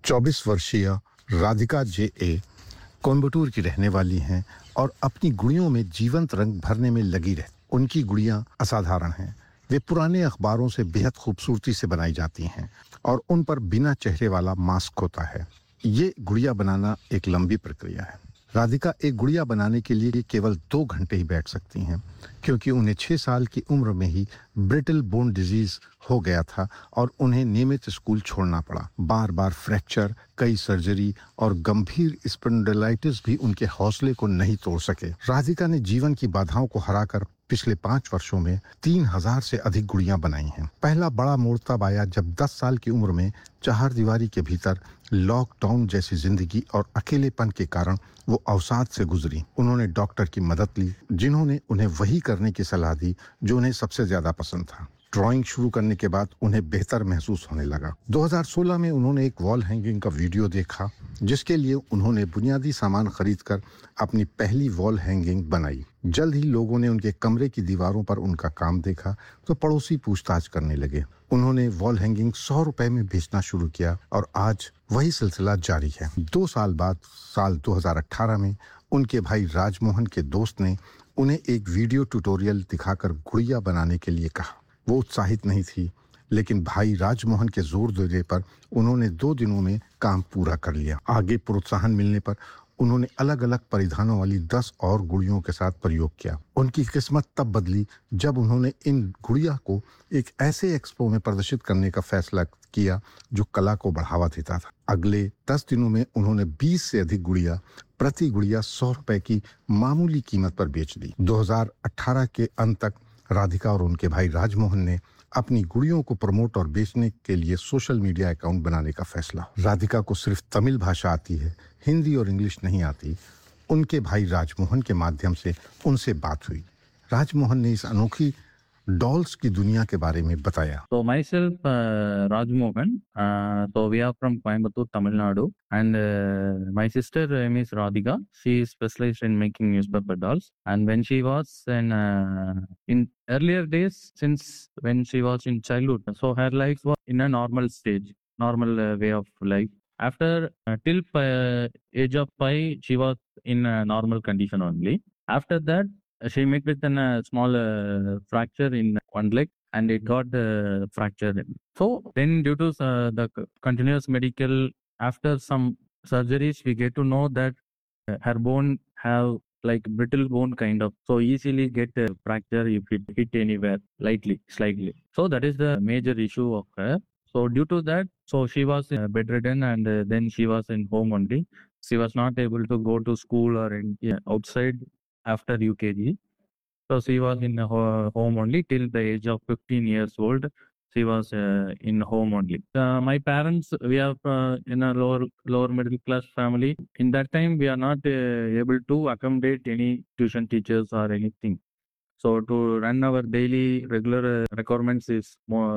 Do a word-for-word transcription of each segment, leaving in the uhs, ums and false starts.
चौबीस वर्षीय राधिका जे ए कोयम्बटूर की रहने वाली हैं और अपनी गुड़ियों में जीवंत रंग भरने में लगी रहती। उनकी गुड़ियां असाधारण हैं। वे पुराने अखबारों से बेहद खूबसूरती से बनाई जाती हैं और उन पर बिना चेहरे वाला मास्क होता है। ये गुड़िया बनाना एक लंबी प्रक्रिया है। राधिका एक गुड़िया बनाने के लिए केवल दो घंटे ही बैठ सकती हैं, क्योंकि उन्हें छह साल की उम्र में ही ब्रिटल बोन डिजीज हो गया था और उन्हें नियमित स्कूल छोड़ना पड़ा। बार बार फ्रैक्चर, कई सर्जरी और गंभीर स्पॉन्डिलाइटिस भी उनके हौसले को नहीं तोड़ सके। राधिका ने जीवन की बाधाओं को हराकर पिछले पांच वर्षों में तीन हजार से अधिक गुड़ियां बनाई हैं। पहला बड़ा मोड़ तब आया जब दस साल की उम्र में चार दीवारी के भीतर लॉकडाउन जैसी जिंदगी और अकेलेपन के कारण वो अवसाद से गुजरी। उन्होंने डॉक्टर की मदद ली, जिन्होंने उन्हें वही करने की सलाह दी जो उन्हें सबसे ज्यादा पसंद था। ड्राइंग शुरू करने के बाद उन्हें बेहतर महसूस होने लगा। दो हज़ार सोलह में उन्होंने एक वॉल हैंगिंग का वीडियो देखा, जिसके लिए उन्होंने बुनियादी सामान खरीदकर अपनी पहली वॉल हैंगिंग बनाई। जल्द ही लोगों ने उनके कमरे की दीवारों पर उनका काम देखा तो पड़ोसी पूछताछ करने लगे। उन्होंने वॉल हैंगिंग सौ रुपए में बेचना शुरू किया और आज वही सिलसिला जारी है। दो साल बाद साल दो हज़ार अठारह में उनके भाई राजमोहन के दोस्त ने उन्हें एक वीडियो ट्यूटोरियल दिखाकर गुड़िया बनाने के लिए कहा। वो उत्साहित नहीं थी, लेकिन भाई राजमोहन के जोर देने पर उन्होंने दो दिनों में काम पूरा कर लिया। आगे प्रोत्साहन मिलने पर उन्होंने अलग अलग परिधानों वाली दस और गुड़ियों के साथ प्रयोग किया। उनकी किस्मत तब बदली जब उन्होंने इन गुड़िया को एक ऐसे एक्सपो में प्रदर्शित करने का फैसला किया जो कला को बढ़ावा देता था। अगले दस दिनों में उन्होंने बीस से अधिक गुड़िया प्रति गुड़िया सौ रुपए की मामूली कीमत पर बेच दी। दो हज़ार अठारह के अंत तक राधिका और उनके भाई राजमोहन ने अपनी गुड़ियों को प्रमोट और बेचने के लिए सोशल मीडिया अकाउंट बनाने का फैसला। राधिका को सिर्फ तमिल भाषा आती है, हिंदी और इंग्लिश नहीं आती। उनके भाई राजमोहन के माध्यम से उनसे बात हुई। राजमोहन ने इस अनोखी डॉल्स की दुनिया के बारे में बताया। So myself, uh, Rajmohan. Uh, so we are from Coimbatore, Tamil Nadu, and uh, my sister name is Radhika. She is specialized in making newspaper dolls. And when she was in uh, in earlier days, since when she was in childhood, so her life was in a normal stage, normal uh, way of life. After uh, till uh, age of five, she was in a normal condition only. After that, she met with a uh, small uh, fracture in one leg, and it got uh, fractured. So then, due to uh, the c- continuous medical, after some surgeries, we get to know that uh, her bone have like brittle bone kind of, so easily get a fracture if it hit anywhere lightly, slightly. So that is the major issue of her. So due to that, so she was uh, bedridden, and uh, then she was in home only. She was not able to go to school or in, yeah, outside after U K G. So she was in ho- home only till the age of fifteen years old. She was uh, in home only. Uh, my parents, we are uh, in a lower lower middle class family. In that time, we are not uh, able to accommodate any tuition teachers or anything. So to run our daily regular uh, requirements is more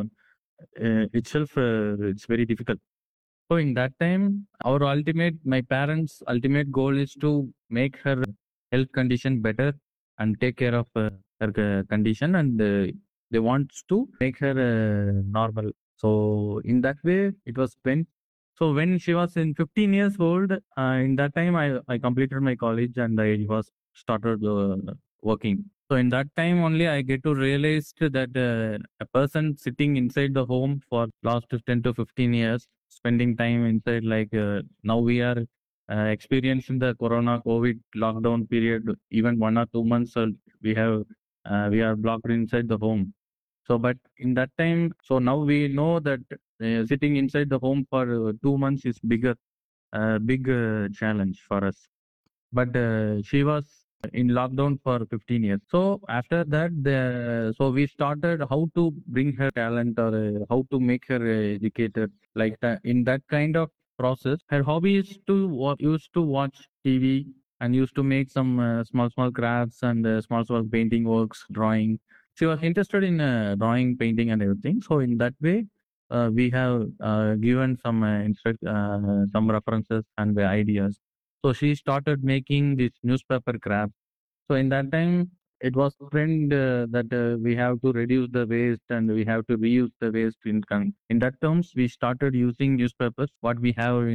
uh, itself uh, it's very difficult. So in that time, our ultimate, my parents' ultimate goal is to make her health condition better and take care of uh, her uh, condition, and uh, they want to make her uh, normal. So in that way, it was spent. So when she was in fifteen years old, uh, in that time I, I completed my college and I was started uh, working. So in that time only I get to realize that uh, a person sitting inside the home for last ten to fifteen years, spending time inside, like uh, now we are uh, experiencing the corona covid lockdown period, even one or two months uh, we have uh, we are blocked inside the home. So but in that time, so now we know that uh, sitting inside the home for uh, two months is bigger uh, big uh, challenge for us. But uh, she was in lockdown for fifteen years. So after that, the, so we started how to bring her talent, or uh, how to make her uh, educated. Like that, in that kind of process, her hobby is to wa- used to watch T V and used to make some uh, small small crafts and uh, small small painting works, drawing. She was interested in uh, drawing, painting, and everything. So in that way, uh, we have uh, given some uh, instruct, uh, some references and the ideas. So she started making this newspaper craft. So in that time, it was trend uh, that uh, we have to reduce the waste and we have to reuse the waste. In con- in that terms, we started using newspapers. What we have